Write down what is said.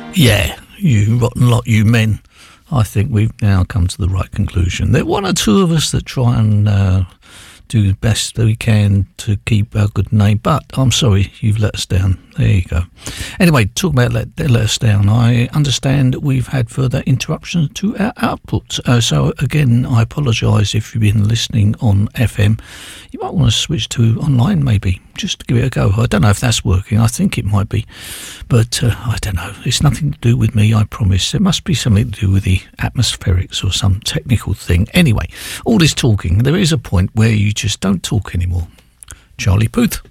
Yeah, you rotten lot, you men. I think we've now come to the right conclusion. There are one or two of us that try and do the best that we can to keep our good name, but I'm sorry, you've let us down. There you go. Anyway, talk about let us down. I understand that we've had further interruptions to our output. So again, I apologise if you've been listening on FM. You might want to switch to online maybe, just to give it a go. I don't know if that's working. I think it might be. But I don't know. It's nothing to do with me, I promise. It must be something to do with the atmospherics or some technical thing. Anyway, all this talking, there is a point where you just don't talk anymore. Charlie Puth.